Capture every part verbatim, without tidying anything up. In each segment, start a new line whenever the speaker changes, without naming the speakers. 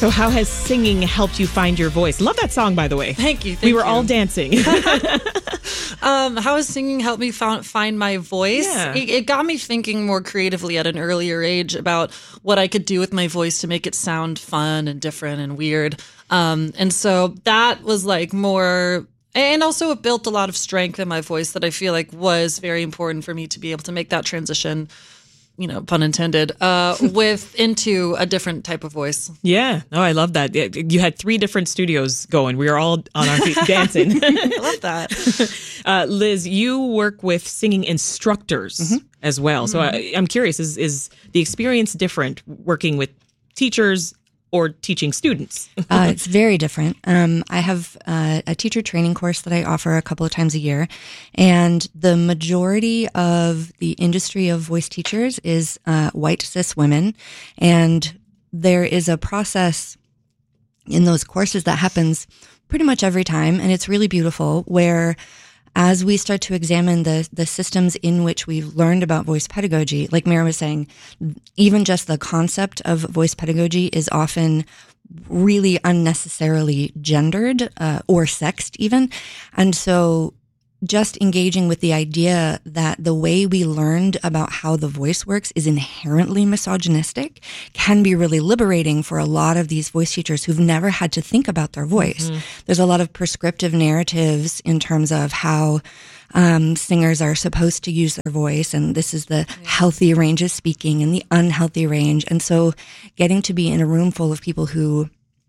So how has singing helped you find your voice? Love that song, by the way.
Thank you. Thank
we were
you.
all dancing.
um, how has singing helped me found, find my voice?
Yeah.
It, it got me thinking more creatively at an earlier age about what I could do with my voice to make it sound fun and different and weird. Um, and so that was like more... And also it built a lot of strength in my voice that I feel like was very important for me to be able to make that transition, you know, pun intended, uh, with into a different type of voice.
Yeah. Oh, I love that. You had three different studios going. We were all on our feet dancing.
I love that.
Uh, Liz, you work with singing instructors mm-hmm. as well. So
Mm-hmm.
I, I'm curious, is, is the experience different working with teachers or teaching students?
uh, it's very different. Um, I have uh, a teacher training course that I offer a couple of times a year, and the majority of the industry of voice teachers is uh, white cis women, and there is a process in those courses that happens pretty much every time, and it's really beautiful, where as we start to examine the the systems in which we've learned about voice pedagogy, like Mira was saying, even just the concept of voice pedagogy is often really unnecessarily gendered uh, or sexed even. And so just engaging with the idea that the way we learned about how the voice works is inherently misogynistic can be really liberating for a lot of these voice teachers who've never had to think about their voice. Mm-hmm. There's a lot of prescriptive narratives in terms of how um, singers are supposed to use their voice, and this is the healthy range of speaking and the unhealthy range. And so getting to be in a room full of people who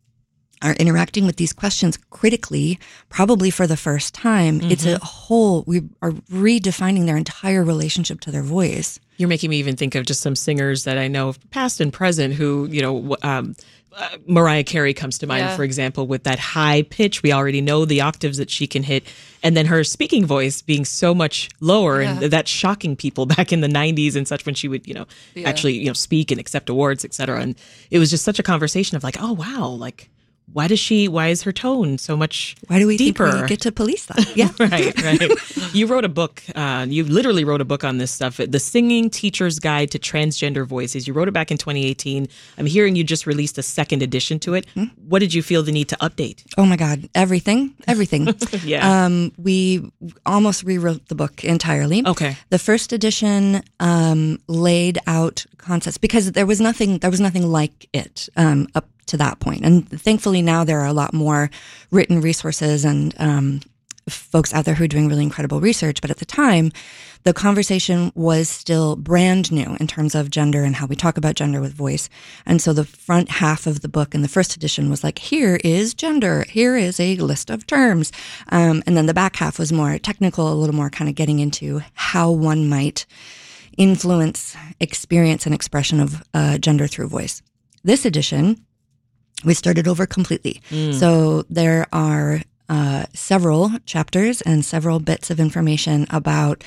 are interacting with these questions critically, probably for the first time, mm-hmm. it's a whole, we are redefining their entire relationship to their voice.
You're making me even think of just some singers that I know, past and present, who, you know, um, uh, Mariah Carey comes to mind, yeah. for example, with that high pitch. We already know the octaves that she can hit. And then her speaking voice being so much lower, yeah. and that's shocking people back in the nineties and such, when she would, you know, yeah. actually, you know, speak and accept awards, et cetera. And it was just such a conversation of like, oh, wow, like, why does she, why is her tone so much
Why do we
deeper?
think we get to police that? Yeah.
right, right. You wrote a book, uh, you literally wrote a book on this stuff, The Singing Teacher's Guide to Transgender Voices. You wrote it back in twenty eighteen. I'm hearing you just released a second edition to it. Mm-hmm. What did you feel the need to update?
Oh my God, everything, everything.
yeah.
Um, we almost rewrote the book entirely.
Okay.
The first edition um, laid out concepts because there was nothing, there was nothing like it um, up to that point. And thankfully now there are a lot more written resources and um, folks out there who are doing really incredible research. But at the time, the conversation was still brand new in terms of gender and how we talk about gender with voice. And so the front half of the book in the first edition was like, here is gender. Here is a list of terms. Um, and then the back half was more technical, a little more kind of getting into how one might influence experience and expression of uh, gender through voice. This edition, we started over completely. Mm. So there are uh, several chapters and several bits of information about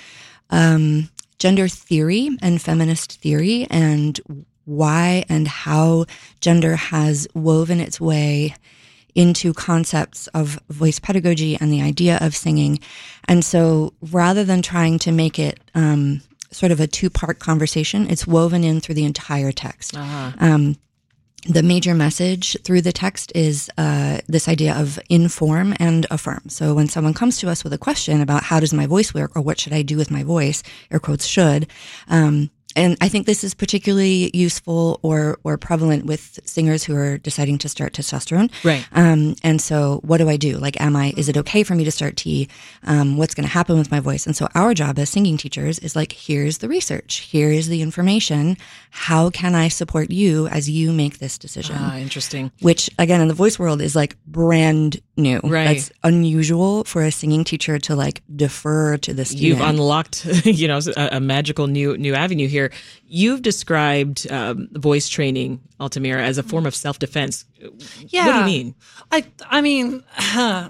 um, gender theory and feminist theory and why and how gender has woven its way into concepts of voice pedagogy and the idea of singing. And so rather than trying to make it um, sort of a two-part conversation, it's woven in through the entire text. Uh-huh. Um, The major message through the text is uh, this idea of inform and affirm. So when someone comes to us with a question about how does my voice work or what should I do with my voice, air quotes should, um, and I think this is particularly useful or or prevalent with singers who are deciding to start testosterone.
Right.
Um, and so what do I do? Like, am I, is it okay for me to start T? Um, what's going to happen with my voice? And so our job as singing teachers is like, here's the research. Here is the information. How can I support you as you make this decision?
Ah, interesting.
Which, again, in the voice world is like brand new.
Right.
That's unusual for a singing teacher to like defer to the student.
You've unlocked, you know, a, a magical new new avenue here. You've described um, voice training, Altamira, as a form of self-defense.
Yeah.
What do you mean?
I I mean, uh,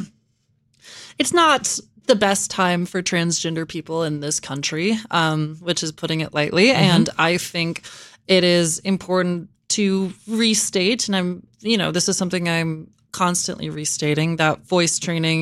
it's not the best time for transgender people in this country, um, which is putting it lightly. Mm-hmm. And I think it is important to restate, and I'm, you know, this is something I'm constantly restating, that voice training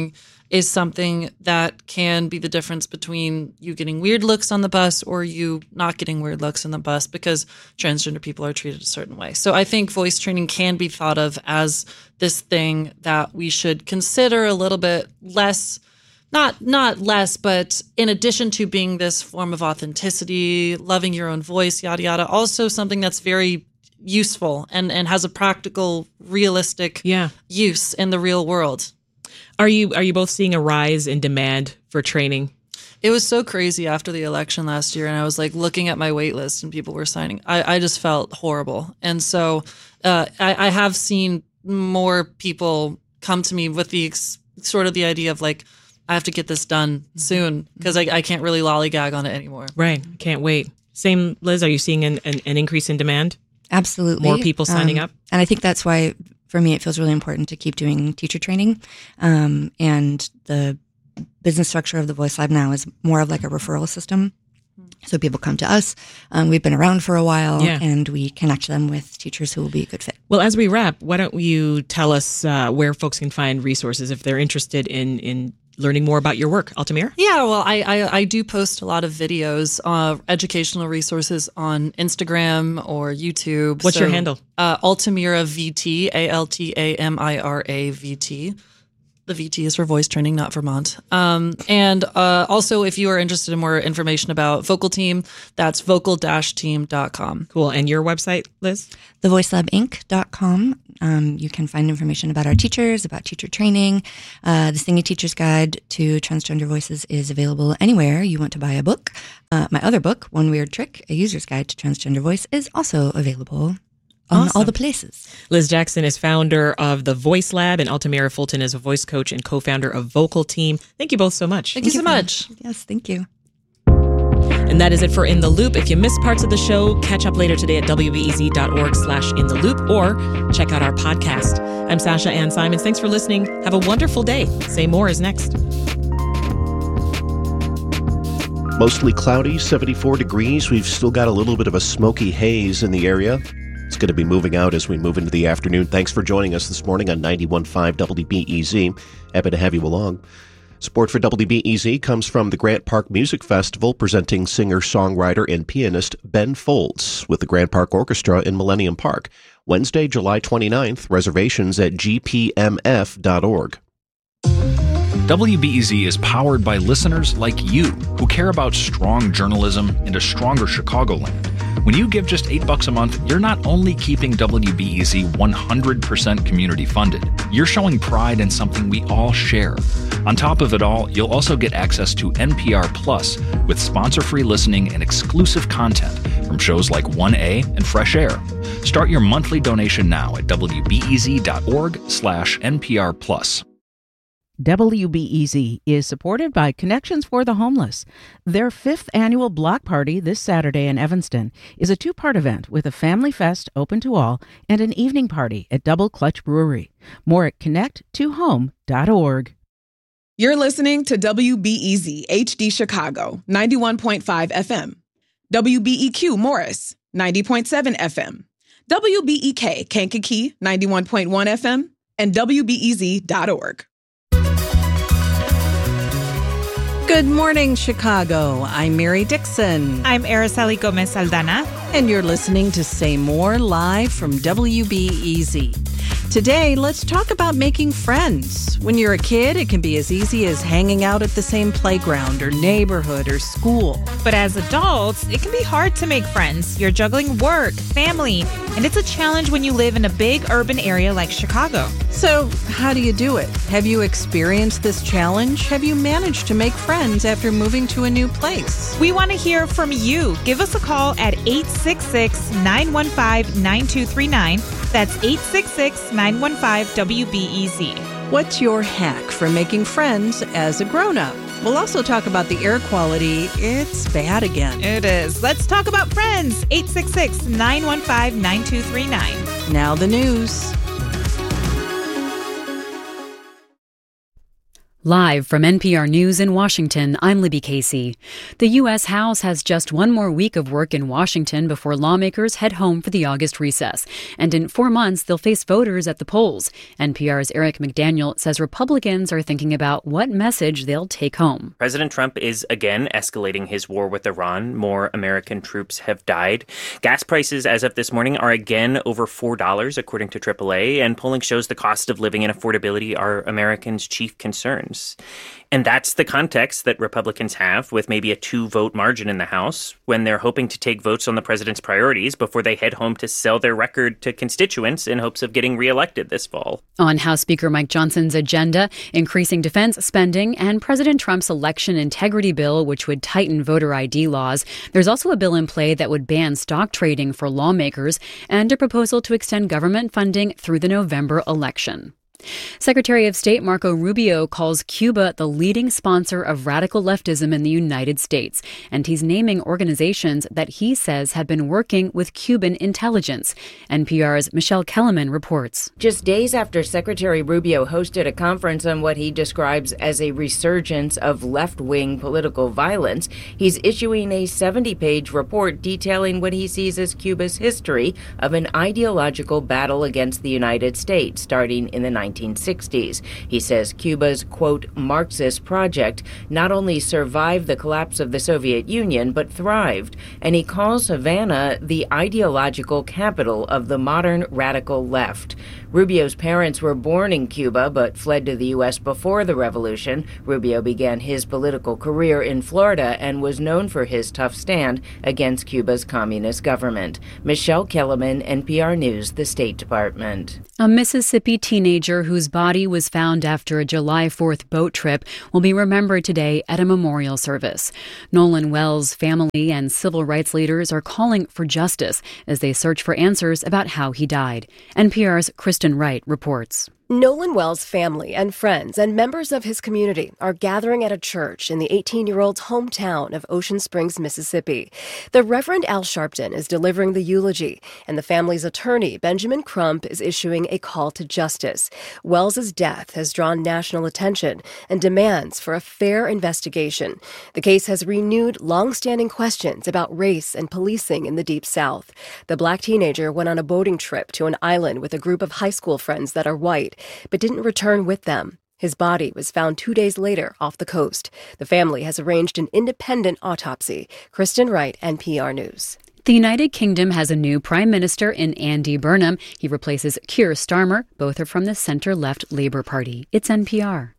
is something that can be the difference between you getting weird looks on the bus or you not getting weird looks on the bus because transgender people are treated a certain way. So I think voice training can be thought of as this thing that we should consider a little bit less, not not less, but in addition to being this form of authenticity, loving your own voice, yada, yada, also something that's very useful and, and has a practical, realistic
yeah.
use in the real world.
Are you are you both seeing a rise in demand for training?
It was so crazy after the election last year, and I was like looking at my wait list and people were signing. I, I just felt horrible. And so uh, I, I have seen more people come to me with the ex- sort of the idea of like, I have to get this done soon because I, I can't really lollygag on it anymore.
Right. Can't wait. Same, Liz, are you seeing an, an, an increase in demand?
Absolutely.
More people signing
um,
up?
And I think that's why, for me, it feels really important to keep doing teacher training. Um, and the business structure of the Voice Lab now is more of like a referral system. So people come to us. Um, we've been around for a while,
yeah.
and we connect them with teachers who will be a good fit.
Well, as we wrap, why don't you tell us uh, where folks can find resources if they're interested in in learning more about your work, Altamira?
Yeah, well, I, I, I do post a lot of videos, uh, educational resources on Instagram or YouTube.
What's
so,
your handle?
Uh, Altamira V T, A L T A M I R A V T. The V T is for voice training, not Vermont. Um, and uh, also, if you are interested in more information about Vocal Team, that's vocal dash team dot com.
Cool. And your website, Liz?
the voice lab inc dot com. Um, you can find information about our teachers, about teacher training. Uh, the Singing Teacher's Guide to Transgender Voices is available anywhere you want to buy a book. Uh, my other book, One Weird Trick, A User's Guide to Transgender Voice, is also available on
awesome.
all the places.
Liz Jackson is founder of the Voice Lab, and Altamira Fulton is a voice coach and co-founder of Vocal Team. Thank you both so much.
Thank, thank you so much.
Yes, thank you.
And that is it for In the Loop. If you missed parts of the show, catch up later today at W B E Z dot org slash in the loop or check out our podcast. I'm Sasha Ann Simons. Thanks for listening. Have a wonderful day. Say More is next.
Mostly cloudy, seventy-four degrees. We've still got a little bit of a smoky haze in the area. It's going to be moving out as we move into the afternoon. Thanks for joining us this morning on ninety-one point five W B E Z. Happy to have you along. Support for W B E Z comes from the Grant Park Music Festival, presenting singer-songwriter and pianist Ben Folds with the Grant Park Orchestra in Millennium Park. Wednesday, July twenty-ninth. Reservations at g p m f dot org.
W B E Z is powered by listeners like you who care about strong journalism and a stronger Chicagoland. When you give just eight bucks a month, you're not only keeping W B E Z one hundred percent community funded, you're showing pride in something we all share. On top of it all, you'll also get access to N P R Plus with sponsor-free listening and exclusive content from shows like one A and Fresh Air. Start your monthly donation now at w b e z dot org slash N P R plus.
W B E Z is supported by Connections for the Homeless. Their fifth annual block party this Saturday in Evanston is a two-part event with a family fest open to all and an evening party at Double Clutch Brewery. More at connect to home dot org.
You're listening to W B E Z H D Chicago, ninety-one point five F M. W B E Q Morris, ninety point seven F M. W B E K Kankakee, ninety-one point one F M. And W B E Z dot org.
Good morning, Chicago. I'm Mary Dixon.
I'm Araceli Gomez Aldana.
And you're listening to Say More live from W B E Z. Today, let's talk about making friends. When you're a kid, it can be as easy as hanging out at the same playground or neighborhood or school.
But as adults, it can be hard to make friends. You're juggling work, family, and it's a challenge when you live in a big urban area like Chicago.
So, how do you do it? Have you experienced this challenge? Have you managed to make friends after moving to a new place?
We want to hear from you. Give us a call at eight six six, nine one five, nine two three nine. That's eight six six, nine one five, W B E Z.
What's your hack for making friends as a grown-up? We'll also talk about the air quality. It's bad again.
It is. Let's talk about friends. eight six six, nine one five, nine two three nine.
Now the news.
Live from N P R News in Washington, I'm Libby Casey. The U S House has just one more week of work in Washington before lawmakers head home for the August recess. And in four months, they'll face voters at the polls. N P R's Eric McDaniel says Republicans are thinking about what message they'll take home.
President Trump is again escalating his war with Iran. More American troops have died. Gas prices as of this morning are again over four dollars, according to triple A. And polling shows the cost of living and affordability are Americans' chief concerns. And that's the context that Republicans have with maybe a two-vote margin in the House when they're hoping to take votes on the president's priorities before they head home to sell their record to constituents in hopes of getting reelected this fall.
On House Speaker Mike Johnson's agenda, increasing defense spending and President Trump's election integrity bill, which would tighten voter I D laws. There's also a bill in play that would ban stock trading for lawmakers and a proposal to extend government funding through the November election. Secretary of State Marco Rubio calls Cuba the leading sponsor of radical leftism in the United States, and he's naming organizations that he says have been working with Cuban intelligence. N P R's Michelle Kellerman reports.
Just days after Secretary Rubio hosted a conference on what he describes as a resurgence of left-wing political violence, he's issuing a seventy-page report detailing what he sees as Cuba's history of an ideological battle against the United States, starting in the nineteen sixties. He says Cuba's, quote, Marxist project not only survived the collapse of the Soviet Union, but thrived. And he calls Havana the ideological capital of the modern radical left. Rubio's parents were born in Cuba, but fled to the U S before the revolution. Rubio began his political career in Florida and was known for his tough stand against Cuba's communist government. Michelle Kellerman, N P R News, the State Department.
A Mississippi teenager whose body was found after a July fourth boat trip will be remembered today at a memorial service. Nolan Wells' family and civil rights leaders are calling for justice as they search for answers about how he died. N P R's Kristen Wright reports.
Nolan Wells' family and friends and members of his community are gathering at a church in the eighteen-year-old's hometown of Ocean Springs, Mississippi. The Reverend Al Sharpton is delivering the eulogy, and the family's attorney, Benjamin Crump, is issuing a call to justice. Wells' death has drawn national attention and demands for a fair investigation. The case has renewed long-standing questions about race and policing in the Deep South. The black teenager went on a boating trip to an island with a group of high school friends that are white, but didn't return with them. His body was found two days later off the coast. The family has arranged an independent autopsy. Kristen Wright, N P R News.
The United Kingdom has a new prime minister in Andy Burnham. He replaces Keir Starmer. Both are from the center-left Labour Party. It's N P R.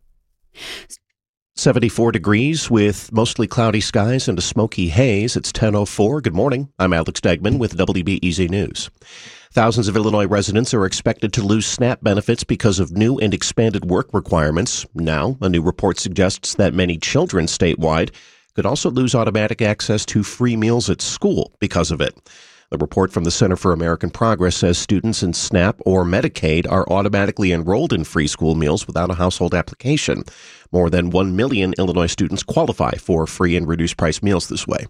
seventy-four degrees with mostly cloudy skies and a smoky haze. It's ten oh four. Good morning. I'm Alex Degman with W B E Z News. Thousands of Illinois residents are expected to lose SNAP benefits because of new and expanded work requirements. Now, a new report suggests that many children statewide could also lose automatic access to free meals at school because of it. The report from the Center for American Progress says students in SNAP or Medicaid are automatically enrolled in free school meals without a household application. More than one million Illinois students qualify for free and reduced price meals this way.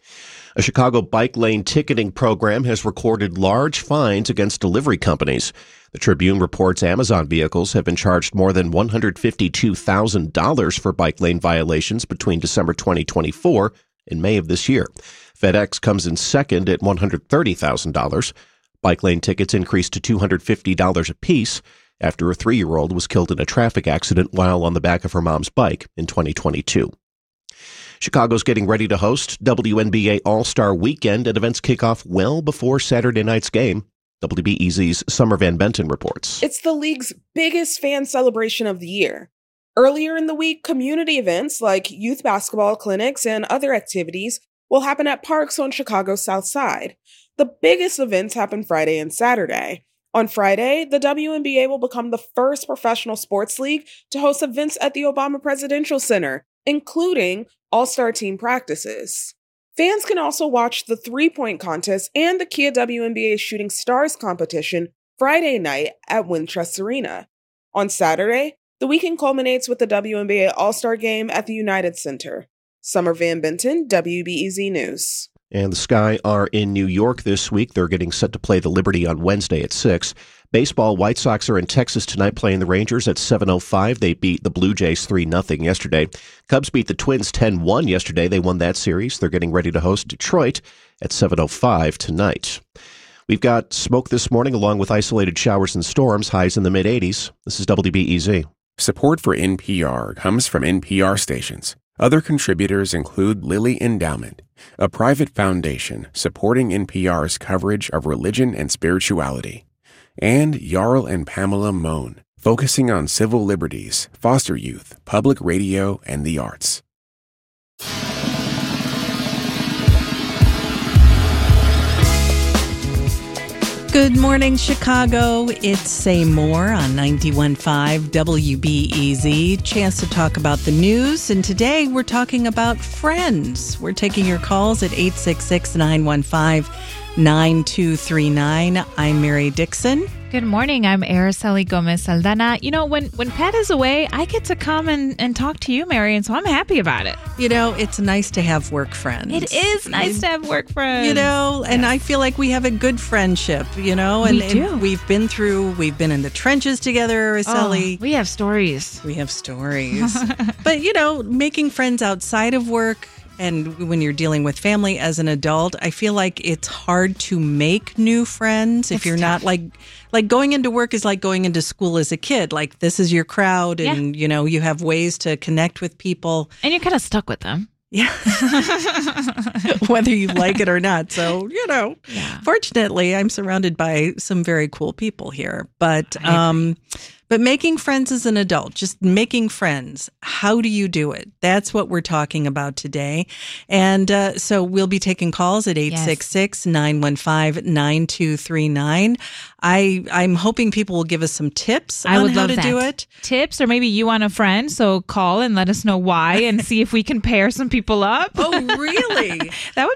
A Chicago bike lane ticketing program has recorded large fines against delivery companies. The Tribune reports Amazon vehicles have been charged more than one hundred fifty-two thousand dollars for bike lane violations between December twenty twenty-four and May of this year. FedEx comes in second at one hundred thirty thousand dollars. Bike lane tickets increased to two hundred fifty dollars apiece after a three-year-old was killed in a traffic accident while on the back of her mom's bike in twenty twenty-two. Chicago's getting ready to host W N B A All-Star Weekend, and events kick off well before Saturday night's game. W B E Z's Summer Van Benton reports.
It's the league's biggest fan celebration of the year. Earlier in the week, community events like youth basketball clinics and other activities will happen at parks on Chicago's South Side. The biggest events happen Friday and Saturday. On Friday, the W N B A will become the first professional sports league to host events at the Obama Presidential Center, including all-star team practices. Fans can also watch the three-point contest and the Kia W N B A Shooting Stars competition Friday night at Wintrust Arena. On Saturday, the weekend culminates with the W N B A All-Star Game at the United Center. Summer Van Benton, W B E Z News.
And the Sky are in New York this week. They're getting set to play the Liberty on Wednesday at six. Baseball, White Sox are in Texas tonight playing the Rangers at seven oh five. They beat the Blue Jays three nothing yesterday. Cubs beat the Twins ten one yesterday. They won that series. They're getting ready to host Detroit at seven oh five tonight. We've got smoke this morning along with isolated showers and storms, highs in the mid-eighties. This is W B E Z.
Support for N P R comes from N P R stations. Other contributors include Lilly Endowment, a private foundation supporting N P R's coverage of religion and spirituality, and Jarl and Pamela Mohn, focusing on civil liberties, foster youth, public radio, and the arts.
Good morning, Chicago. It's Say More on ninety-one point five W B E Z. Chance to talk about the news. And today we're talking about friends. We're taking your calls at eight six six, nine one five, nine two three nine. I'm Mary Dixon.
Good morning. I'm Araceli Gomez Saldana. You know, when, when Pat is away, I get to come and, and talk to you, Mary, and so I'm happy about it.
You know, it's nice to have work friends.
It is nice it, to have work friends.
You know, and yes. I feel like we have a good friendship, you know. And,
we do.
And we've been through, we've been in the trenches together, Araceli.
Oh, we have stories.
We have stories. But, you know, making friends outside of work, and when you're dealing with family as an adult, I feel like it's hard to make new friends if
it's
you're
tough.
not like like going into work is like going into school as a kid. Like this is your crowd and, yeah. you know, you have ways to connect with people.
And you're kind of stuck with them.
Yeah. Whether you like it or not. So, you know, yeah. Fortunately, I'm surrounded by some very cool people here. But um But making friends as an adult, just making friends, how do you do it? That's what we're talking about today. And uh, so we'll be taking calls at eight six six, nine one five, nine two three nine. I, I'm hoping people will give us some tips
I
on
would
how
love
to
that.
do it.
Tips, or maybe you want a friend, so call and let us know why and see if we can pair some people up.
Oh, really?
That would